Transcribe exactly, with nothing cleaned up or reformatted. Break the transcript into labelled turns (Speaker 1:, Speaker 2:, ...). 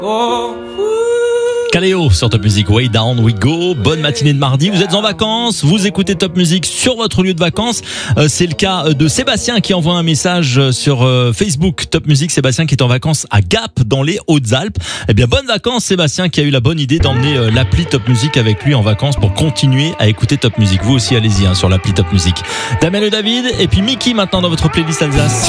Speaker 1: Kaleo sur Top Music, Way Down We Go. Bonne matinée de mardi, vous êtes en vacances, vous écoutez Top Music sur votre lieu de vacances. Euh, c'est le cas de Sébastien qui envoie un message sur euh, Facebook Top Music. Sébastien qui est en vacances à Gap dans les Hautes-Alpes. Eh bien, bonnes vacances Sébastien qui a eu la bonne idée d'emmener euh, l'appli Top Music avec lui en vacances pour continuer à écouter Top Music. Vous aussi allez-y hein, sur l'appli Top Music. Damien et David et puis Mickey maintenant dans votre playlist Alsace.